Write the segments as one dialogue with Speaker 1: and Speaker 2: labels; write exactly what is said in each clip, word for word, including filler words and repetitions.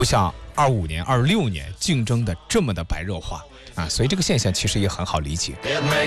Speaker 1: 不像二五年、二六年竞争的这么的白热化啊，所以这个现象其实也很好理解。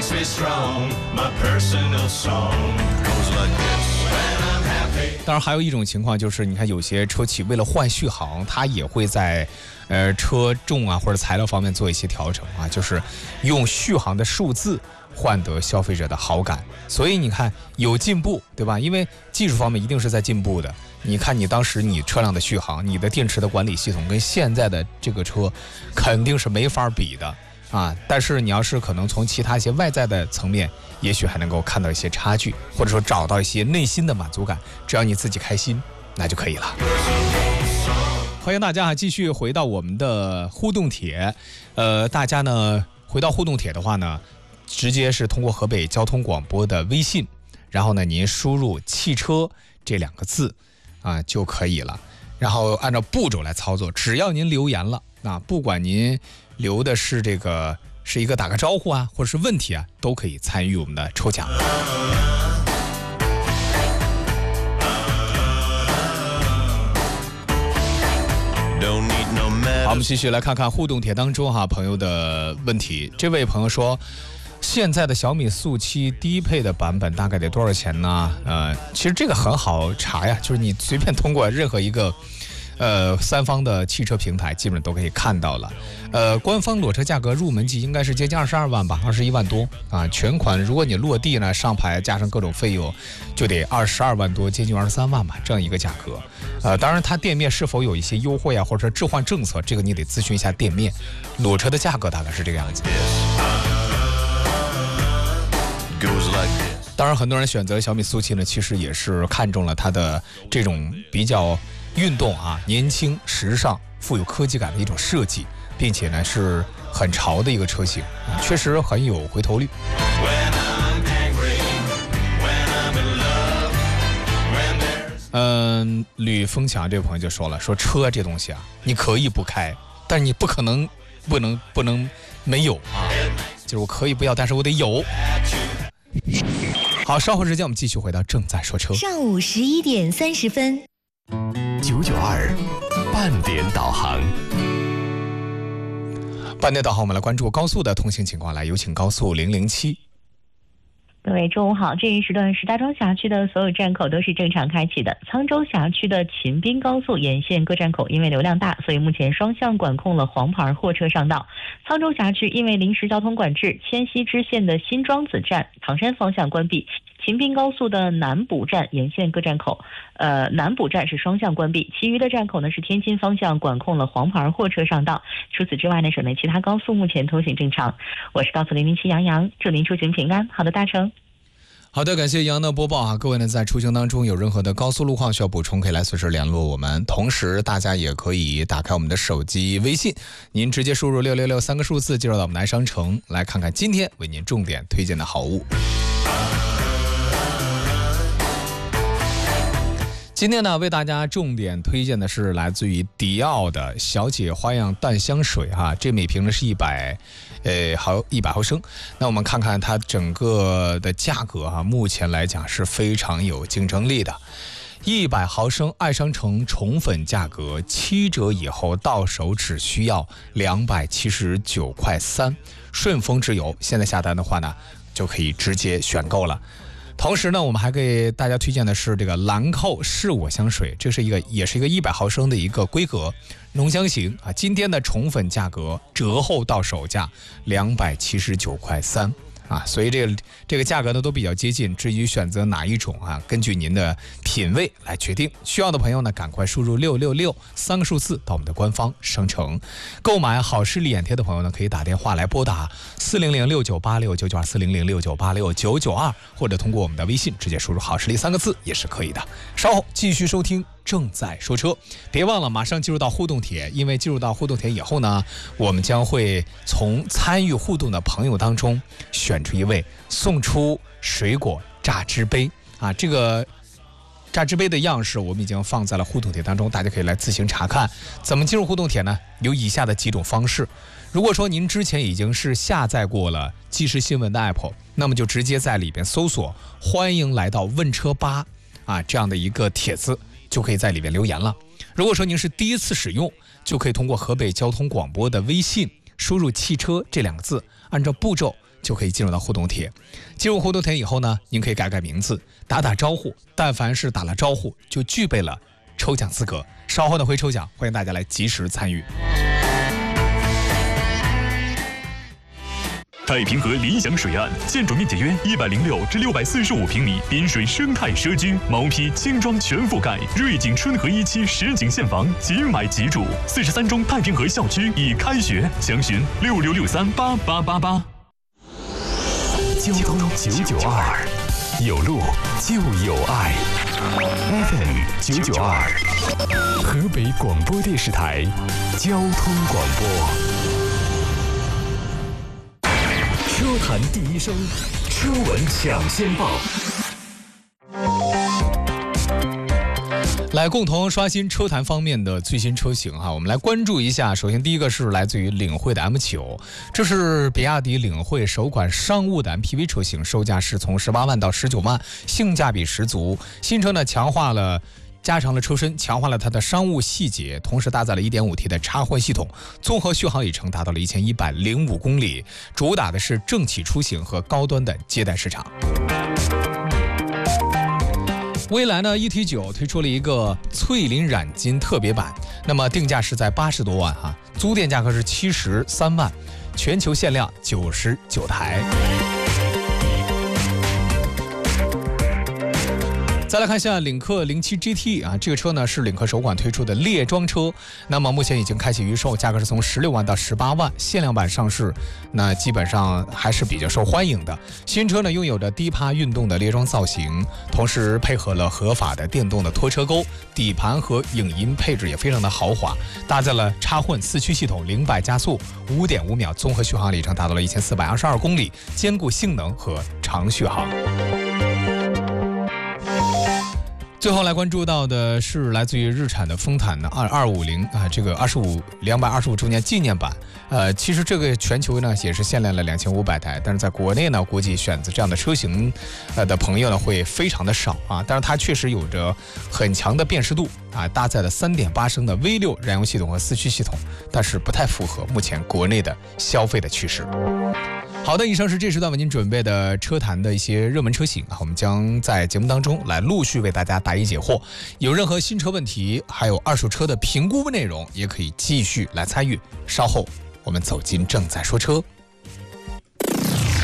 Speaker 1: 当然，还有一种情况就是，你看有些车企为了换续航，它也会在呃车重啊或者材料方面做一些调整啊，就是用续航的数字换得消费者的好感。所以你看有进步，对吧？因为技术方面一定是在进步的。你看你当时你车辆的续航，你的电池的管理系统跟现在的这个车肯定是没法比的啊。但是你要是可能从其他一些外在的层面，也许还能够看到一些差距，或者说找到一些内心的满足感，只要你自己开心那就可以了。欢迎大家继续回到我们的互动帖，呃，大家呢回到互动帖的话呢，直接是通过河北交通广播的微信，然后呢您输入汽车这两个字啊就可以了，然后按照步骤来操作，只要您留言了啊，不管您留的是这个是一个打个招呼啊，或者是问题啊，都可以参与我们的抽奖。好，我们继续来看看互动帖当中哈朋友的问题。这位朋友说，现在的小米速七低配的版本大概得多少钱呢？呃，其实这个很好查呀，就是你随便通过任何一个呃三方的汽车平台，基本上都可以看到了。呃，官方裸车价格入门级应该是接近二十二万吧，二十一万多啊。全款如果你落地呢，上牌加上各种费用，就得二十二万多，接近二十三万吧，这样一个价格。呃，当然它店面是否有一些优惠啊，或者说置换政策，这个你得咨询一下店面。裸车的价格大概是这个样子。当然很多人选择小米速七呢，其实也是看中了它的这种比较运动啊、年轻、时尚、富有科技感的一种设计，并且呢是很潮的一个车型，确实很有回头率。嗯，吕风强这位朋友就说了，说车这东西啊，你可以不开，但是你不可能不能不能没有啊，就是我可以不要，但是我得有。好，稍后时间我们继续回到正在说车。
Speaker 2: 上午十一点三十分，
Speaker 3: 九九二半点导航。
Speaker 1: 半点导航，我们来关注高速的通行情况，来有请高速零零七。
Speaker 4: 各位中午好，这一时段石家庄辖区的所有站口都是正常开启的。沧州辖区的秦滨高速沿线各站口因为流量大，所以目前双向管控了黄牌货车上道。沧州辖区因为临时交通管制，迁西支线的新庄子站唐山方向关闭。秦滨高速的南补站沿线各站口，呃，南补站是双向关闭，其余的站口呢是天津方向管控了黄牌货车上道。除此之外呢，省内其他高速目前通行正常。我是高速零零七杨洋，祝您出行平安，好的大成。
Speaker 1: 好的，感谢杨的播报啊！各位呢，在出行当中有任何的高速路况需要补充，可以来随时联络我们。同时，大家也可以打开我们的手机微信，您直接输入六六六三个数字，进入到我们的爱商城，来看看今天为您重点推荐的好物。今天呢，为大家重点推荐的是来自于迪奥的小姐花样淡香水哈，这每瓶呢是一百，呃毫一百毫升。那我们看看它整个的价格哈，目前来讲是非常有竞争力的。一百毫升爱商城宠粉价格七折以后到手只需要两百七十九块三，顺丰直邮，现在下单的话呢，就可以直接选购了。同时呢，我们还给大家推荐的是这个兰蔻是我香水，这是一个也是一个一百毫升的一个规格浓香型啊。今天的宠粉价格折后到手价两百七十九块三啊，所以这个这个价格呢都比较接近。至于选择哪一种啊，根据您的品味来决定。需要的朋友呢，赶快输入六六六三个数字到我们的官方商城购买好视力眼贴的朋友呢，可以打电话来拨打四零零六九八六九九二四零零六九八六九九二，或者通过我们的微信直接输入好视力三个字也是可以的。稍后继续收听正在说车，别忘了马上进入到互动帖，因为进入到互动帖以后呢，我们将会从参与互动的朋友当中选出一位，送出水果榨汁杯啊。这个榨汁杯的样式我们已经放在了互动帖当中，大家可以来自行查看。怎么进入互动帖呢？有以下的几种方式。如果说您之前已经是下载过了即时新闻的 app， 那么就直接在里边搜索欢迎来到问车吧啊这样的一个帖子，就可以在里面留言了。如果说您是第一次使用， 就可以通过河北交通广播的微信输入汽车这两个字，按照步骤就可以进入到互动帖。进入互动帖以后呢，您可以改改名字，打打招呼，但凡是打了招呼就具备了抽奖资格。稍后呢会抽奖，欢迎大家来及时参与。
Speaker 3: 太平河理想水岸，建筑面积约一百零六至六百四十五平米，滨水生态社区，毛坯轻装全覆盖，瑞景春和一期实景现房，即买即住。四十三中太平河校区已开学，详询六六六三八八八八。交通九九二，有路就有爱。F M 九九二，河北广播电视台交通广播。车坛第一声，车闻抢先报。
Speaker 1: 来共同刷新车坛方面的最新车型哈，我们来关注一下。首先第一个是来自于领汇的 M 九， 这是比亚迪领汇首款商务的 M P V 车型，售价是从十八万到十九万，性价比十足。新车呢强化了加长了车身，强化了它的商务细节，同时搭载了 一点五 T 的插混系统，综合续航里程达到了一千一百零五公里，主打的是政企出行和高端的接待市场。蔚来呢 E T 九 推出了一个翠林染金特别版，那么定价是在八十多万哈，租店价格是七十三万，全球限量九十九台。再来看一下领克零七 G T 啊，这个车呢是领克首款推出的列装车，那么目前已经开启预售，价格是从十六万到十八万，限量版上市，那基本上还是比较受欢迎的。新车呢拥有着低趴运动的列装造型，同时配合了合法的电动的拖车钩，底盘和影音配置也非常的豪华，搭载了插混四驱系统，零百加速 五点五秒，综合续航里程达到了一千四百二十二公里，兼顾性能和长续航。最后来关注到的是来自于日产的丰坦的二二五零啊，这个二十五两百二十五周年纪念版。呃，其实这个全球呢也是限量了两千五百台，但是在国内呢，估计选择这样的车型呃的朋友呢会非常的少啊。但是它确实有着很强的辨识度啊，搭载了 三点八 升的 V 六 燃油系统和四驱系统，但是不太符合目前国内的消费的趋势。好的，以上是这时段为您准备的车坛的一些热门车型啊，我们将在节目当中来陆续为大家答疑解惑。有任何新车问题，还有二手车的评估内容，也可以继续来参与。稍后我们走进正在说车。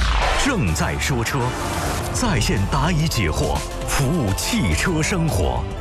Speaker 3: 正在说车，在线答疑解惑，服务汽车生活。